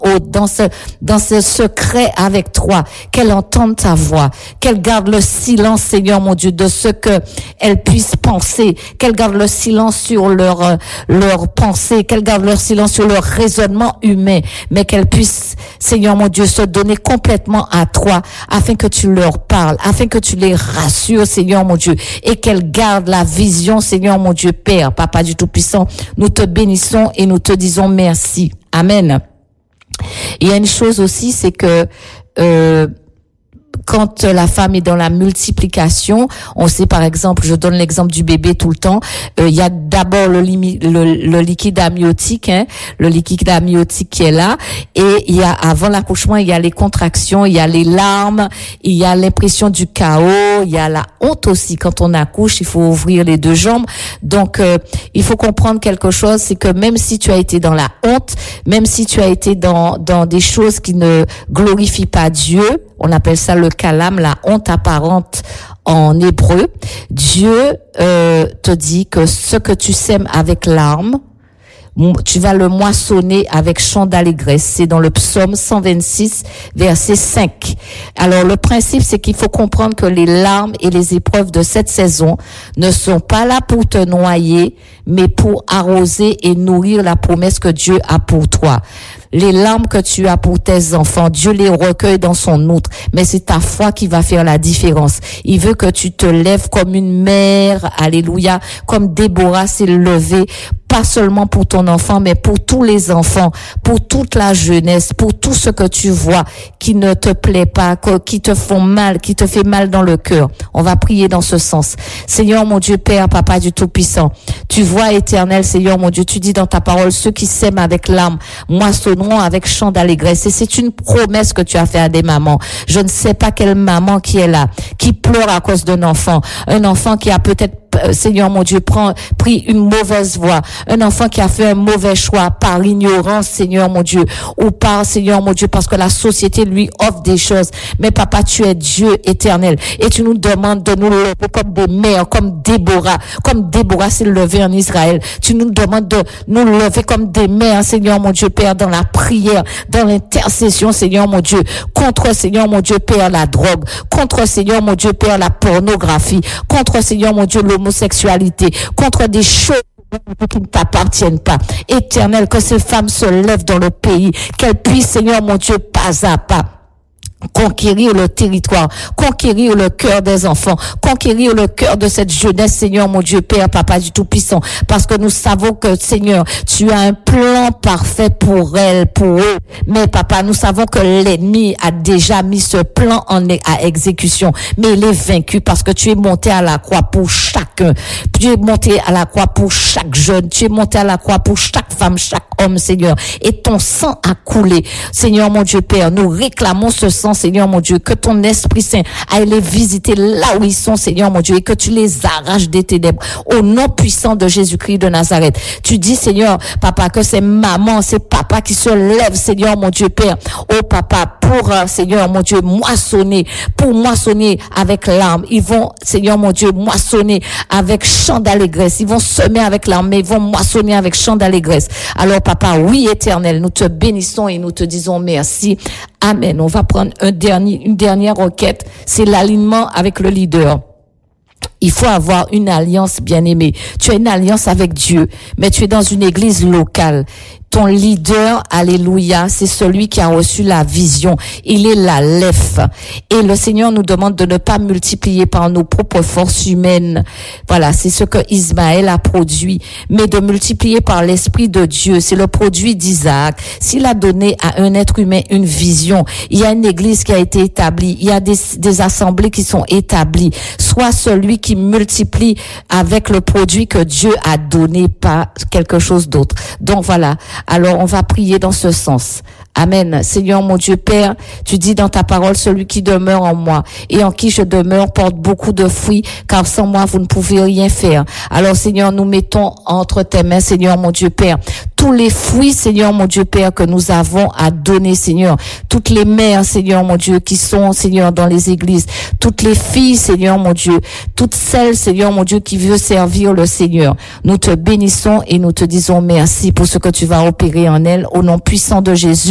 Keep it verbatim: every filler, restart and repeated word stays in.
haute, dans ce, dans ce secret avec toi, qu'elle entende ta voix, qu'elle garde le silence, Seigneur mon Dieu, de ce que elle puisse penser, qu'elle garde le silence sur leur, euh, leur pensée, qu'elle garde leur silence sur leur raisonnement humain, mais qu'elle puisse, Seigneur mon Dieu, se donner complètement à toi, afin que tu leur parles, afin que tu les rassures, Seigneur mon Dieu, et qu'elle garde la vision, Seigneur mon Dieu, Père, Papa du Tout-Puissant, nous te bénissons et nous te disons merci. Amen. Il y a une chose aussi, c'est que euh, quand la femme est dans la multiplication, on sait par exemple, je donne l'exemple du bébé tout le temps, euh, il y a d'abord le, limi, le, le liquide amniotique, hein, le liquide amniotique qui est là, et il y a avant l'accouchement, il y a les contractions, il y a les larmes, il y a l'impression du chaos, il y a la honte aussi quand on accouche, il faut ouvrir les deux jambes. Donc euh, il faut comprendre quelque chose, c'est que même si tu as été dans la honte, même si tu as été dans dans des choses qui ne glorifient pas Dieu, on appelle ça le kalam, la honte apparente en hébreu. Dieu euh, te dit que ce que tu sèmes avec larmes, tu vas le moissonner avec chant d'allégresse. C'est dans le psaume cent vingt-six, verset cinq. Alors, le principe, c'est qu'il faut comprendre que les larmes et les épreuves de cette saison ne sont pas là pour te noyer, mais pour arroser et nourrir la promesse que Dieu a pour toi. Les larmes que tu as pour tes enfants, Dieu les recueille dans son outre, mais c'est ta foi qui va faire la différence. Il veut que tu te lèves comme une mère, alléluia, comme Déborah s'est levée, pas seulement pour ton enfant, mais pour tous les enfants, pour toute la jeunesse, pour tout ce que tu vois qui ne te plaît pas, qui te font mal, qui te fait mal dans le cœur. On va prier dans ce sens. Seigneur mon Dieu, Père, Papa du Tout-Puissant, tu vois, Éternel, Seigneur mon Dieu, tu dis dans ta parole, ceux qui s'aiment avec larmes, moissonneront avec chant d'allégresse. Et c'est une promesse que tu as fait à des mamans. Je ne sais pas quelle maman qui est là, qui pleure à cause d'un enfant, un enfant qui a peut-être Seigneur mon Dieu, prend, pris une mauvaise voie, un enfant qui a fait un mauvais choix par ignorance, Seigneur mon Dieu, ou par, Seigneur mon Dieu, parce que la société lui offre des choses. Mais papa, tu es Dieu éternel, et tu nous demandes de nous lever comme des mères, comme Déborah, comme Déborah s'est levée en Israël. Tu nous demandes de nous lever comme des mères, Seigneur mon Dieu, Père, dans la prière, dans l'intercession, Seigneur mon Dieu, contre, Seigneur mon Dieu, Père, la drogue, contre, Seigneur mon Dieu, Père, la pornographie, contre, Seigneur mon Dieu, l'homosexualité, contre des choses qui ne t'appartiennent pas. Éternel, que ces femmes se lèvent dans le pays, qu'elles puissent, Seigneur mon Dieu, pas à pas conquérir le territoire, conquérir le cœur des enfants, conquérir le cœur de cette jeunesse, Seigneur mon Dieu, Père, Papa du Tout-Puissant, parce que nous savons que, Seigneur, tu as un plan parfait pour elles, pour eux. Mais papa, nous savons que l'ennemi a déjà mis ce plan en à exécution, mais il est vaincu parce que tu es monté à la croix pour chacun. Tu es monté à la croix pour chaque jeune, tu es monté à la croix pour chaque femme, chaque homme, Seigneur, et ton sang a coulé. Seigneur mon Dieu, Père, nous réclamons ce sang, Seigneur mon Dieu, que ton Esprit Saint aille les visiter là où ils sont, Seigneur mon Dieu, et que tu les arraches des ténèbres au nom puissant de Jésus-Christ de Nazareth. Tu dis, Seigneur, papa, que c'est maman, c'est papa qui se lève, Seigneur mon Dieu, Père, oh papa, pour, euh, Seigneur mon Dieu, moissonner, pour moissonner avec larmes. Ils vont, Seigneur mon Dieu, moissonner avec chant d'allégresse. Ils vont semer avec larmes, mais ils vont moissonner avec chant d'allégresse. Alors papa, oui, éternel, nous te bénissons et nous te disons merci. Amen. On va prendre un dernier, une dernière requête. C'est l'alignement avec le leader. Il faut avoir une alliance, bien-aimée. Tu as une alliance avec Dieu, mais tu es dans une église locale. Ton leader, alléluia, c'est celui qui a reçu la vision. Il est la Lef. Et le Seigneur nous demande de ne pas multiplier par nos propres forces humaines. Voilà, c'est ce que Ismaël a produit. Mais de multiplier par l'Esprit de Dieu. C'est le produit d'Isaac. S'il a donné à un être humain une vision, il y a une église qui a été établie. Il y a des, des assemblées qui sont établies. Soit celui qui multiplie avec le produit que Dieu a donné, pas quelque chose d'autre. Donc voilà. Alors, on va prier dans ce sens. Amen. Seigneur mon Dieu Père, tu dis dans ta parole, celui qui demeure en moi et en qui je demeure porte beaucoup de fruits, car sans moi, vous ne pouvez rien faire. Alors, Seigneur, nous mettons entre tes mains, Seigneur mon Dieu Père, tous les fruits, Seigneur mon Dieu Père, que nous avons à donner, Seigneur. Toutes les mères, Seigneur mon Dieu, qui sont, Seigneur, dans les églises. Toutes les filles, Seigneur mon Dieu. Toutes celles, Seigneur mon Dieu, qui veulent servir le Seigneur. Nous te bénissons et nous te disons merci pour ce que tu vas opérer en elles. Au nom puissant de Jésus.